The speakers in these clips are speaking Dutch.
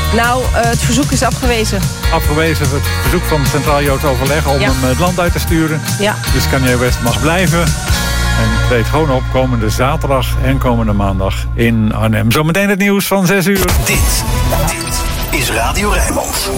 Nou, het verzoek is afgewezen. Afgewezen, het verzoek van het Centraal Joods Overleg om hem het land uit te sturen. Ja. Dus Kanye West mag blijven. En treedt gewoon op komende zaterdag en komende maandag in Arnhem. Zometeen het nieuws van 6 uur. Dit is Radio Rijnmond.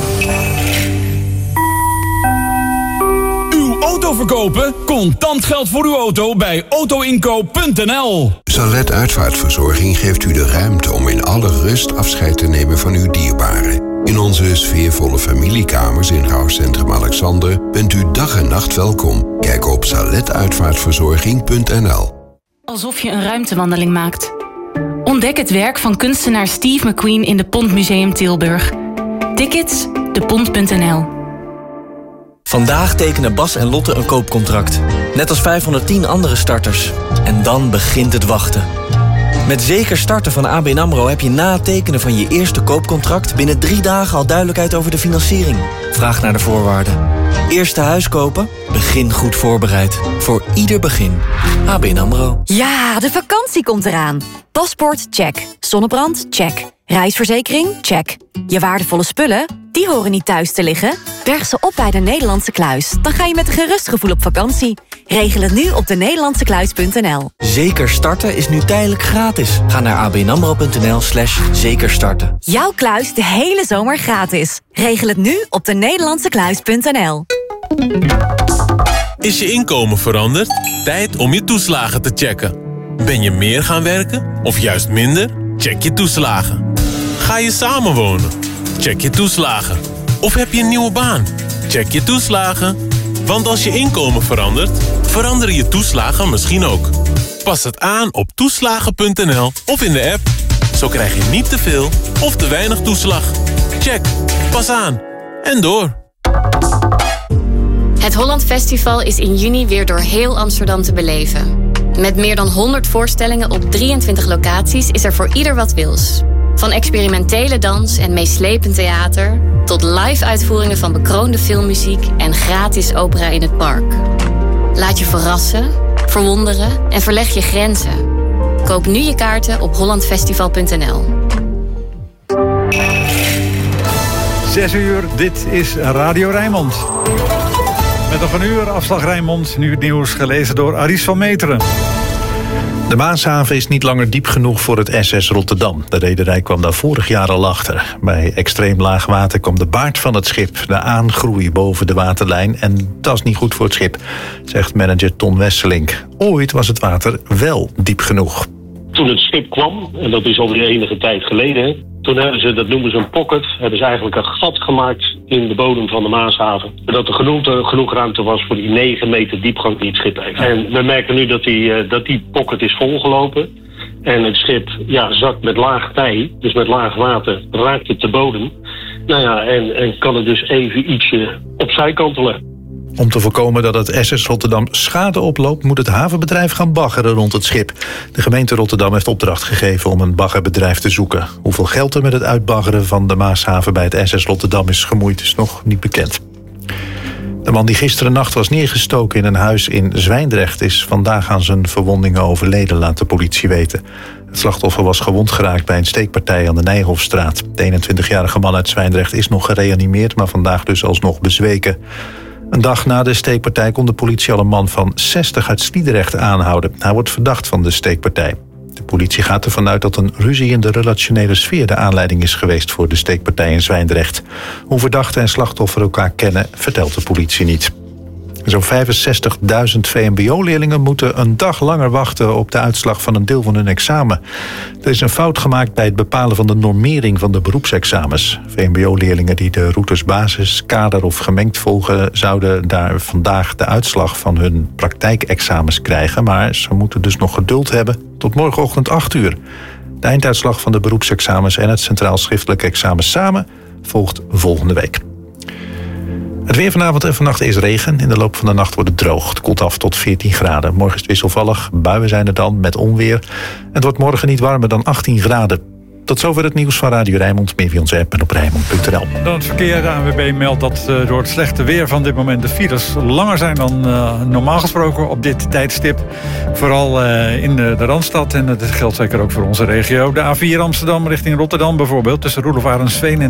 Uw auto verkopen? Contant geld voor uw auto bij autoinkoop.nl. Salet Uitvaartverzorging geeft u de ruimte om in alle rust afscheid te nemen van uw dierbaren. In onze sfeervolle familiekamers in rouwcentrum Alexander bent u dag en nacht welkom. Kijk op saletuitvaartverzorging.nl. Alsof je een ruimtewandeling maakt. Ontdek het werk van kunstenaar Steve McQueen in de Pont Museum Tilburg. Tickets, depont.nl. Vandaag tekenen Bas en Lotte een koopcontract. Net als 510 andere starters. En dan begint het wachten. Met Zeker Starten van ABN AMRO heb je na het tekenen van je eerste koopcontract binnen 3 dagen al duidelijkheid over de financiering. Vraag naar de voorwaarden. Eerste huis kopen? Begin goed voorbereid. Voor ieder begin. ABN AMRO. Ja, de vakantie komt eraan. Paspoort? Check. Zonnebrand? Check. Reisverzekering? Check. Je waardevolle spullen? Die horen niet thuis te liggen. Berg ze op bij de Nederlandse Kluis. Dan ga je met een gerust gevoel op vakantie. Regel het nu op denederlandsekluis.nl. Zeker Starten is nu tijdelijk gratis. Ga naar abnamro.nl/zekerstarten. Jouw kluis de hele zomer gratis. Regel het nu op denederlandsekluis.nl. Is je inkomen veranderd? Tijd om je toeslagen te checken. Ben je meer gaan werken of juist minder? Check je toeslagen. Ga je samenwonen? Check je toeslagen. Of heb je een nieuwe baan? Check je toeslagen. Want als je inkomen verandert, veranderen je toeslagen misschien ook. Pas het aan op toeslagen.nl of in de app. Zo krijg je niet te veel of te weinig toeslag. Check. Pas aan. En door. Het Holland Festival is in juni weer door heel Amsterdam te beleven. Met meer dan 100 voorstellingen op 23 locaties is er voor ieder wat wils. Van experimentele dans en meeslepend theater tot live-uitvoeringen van bekroonde filmmuziek en gratis opera in het park. Laat je verrassen, verwonderen en verleg je grenzen. Koop nu je kaarten op hollandfestival.nl. 6 uur, dit is Radio Rijnmond. Met nog een uur afslag Rijnmond, nu het nieuws gelezen door Aries van Meteren. De Maashaven is niet langer diep genoeg voor het SS Rotterdam. De rederij kwam daar vorig jaar al achter. Bij extreem laag water kwam de baard van het schip, de aangroei boven de waterlijn. En dat is niet goed voor het schip, zegt manager Ton Wesselink. Ooit was het water wel diep genoeg. Toen het schip kwam, en dat is alweer enige tijd geleden, toen hebben ze, dat noemen ze een pocket, hebben ze eigenlijk een gat gemaakt in de bodem van de Maashaven. Zodat er genoeg ruimte was voor die 9 meter diepgang die het schip heeft. En we merken nu dat die pocket is volgelopen. En het schip zakt met laag tij, dus met laag water, raakt het de bodem. Nou ja, en kan het dus even ietsje opzij kantelen. Om te voorkomen dat het SS Rotterdam schade oploopt, moet het havenbedrijf gaan baggeren rond het schip. De gemeente Rotterdam heeft opdracht gegeven om een baggerbedrijf te zoeken. Hoeveel geld er met het uitbaggeren van de Maashaven bij het SS Rotterdam is gemoeid, is nog niet bekend. De man die gisteren nacht was neergestoken in een huis in Zwijndrecht is vandaag aan zijn verwondingen overleden, laat de politie weten. Het slachtoffer was gewond geraakt bij een steekpartij aan de Nijhoffstraat. De 21-jarige man uit Zwijndrecht is nog gereanimeerd, maar vandaag dus alsnog bezweken. Een dag na de steekpartij kon de politie al een man van 60 uit Sliedrecht aanhouden. Hij wordt verdacht van de steekpartij. De politie gaat ervan uit dat een ruzie in de relationele sfeer de aanleiding is geweest voor de steekpartij in Zwijndrecht. Hoe verdachte en slachtoffer elkaar kennen, vertelt de politie niet. Zo'n 65.000 VMBO-leerlingen moeten een dag langer wachten op de uitslag van een deel van hun examen. Er is een fout gemaakt bij het bepalen van de normering van de beroepsexamens. VMBO-leerlingen die de routes basis, kader of gemengd volgen, zouden daar vandaag de uitslag van hun praktijkexamens krijgen. Maar ze moeten dus nog geduld hebben tot morgenochtend 8 uur. De einduitslag van de beroepsexamens en het centraal schriftelijk examen samen volgt volgende week. Het weer vanavond en vannacht is regen. In de loop van de nacht wordt het droog. Het koelt af tot 14 graden. Morgen is het wisselvallig. Buien zijn er dan met onweer. Het wordt morgen niet warmer dan 18 graden. Tot zover het nieuws van Radio Rijnmond. Meer via onze app en op Rijnmond.nl. Dan het verkeer. De ANWB meldt dat door het slechte weer van dit moment de files langer zijn dan normaal gesproken op dit tijdstip. Vooral in de Randstad. En dat geldt zeker ook voor onze regio. De A4 Amsterdam richting Rotterdam bijvoorbeeld. Tussen Roelof Arendsveen en